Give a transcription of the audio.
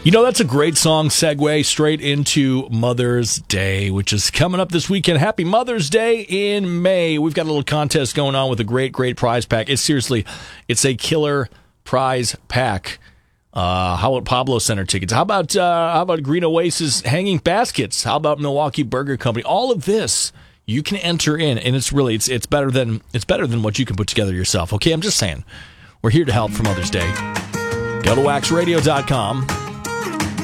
That's a great song segue straight into Mother's Day, which is coming up this weekend. Happy Mother's Day in May. We've got a little contest going on with a great prize pack. It's a killer prize pack. How about Pablo Center tickets? How about Green Oasis hanging baskets? How about Milwaukee Burger Company? All of this you can enter in, and it's better than what you can put together yourself. Okay, I'm just saying. We're here to help for Mother's Day. Go to waxradio.com.